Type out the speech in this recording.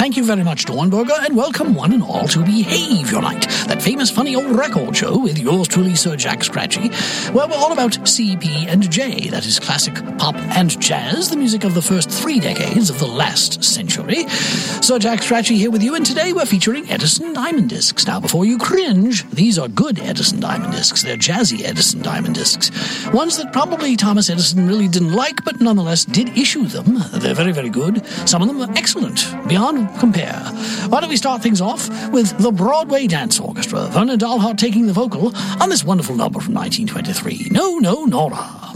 thank you very much, Dornberger, and welcome one and all to Behavior Night, that famous funny old record show with yours truly, Sir Jack Scratchy, where we're all about CP and J, that is classic pop and jazz, the music of the first 3 decades of the last century. Sir Jack Scratchy here with you, and today we're featuring Edison Diamond Discs. Now, before you cringe, these are good Edison Diamond Discs. They're jazzy Edison Diamond Discs. Ones that probably Thomas Edison really didn't like, but nonetheless did issue them. They're very, very good. Some of them are excellent, beyond compare. Why don't we start things off with the Broadway Dance Orchestra, Verna Dalhart taking the vocal on this wonderful number from 1923, No, No, Nora.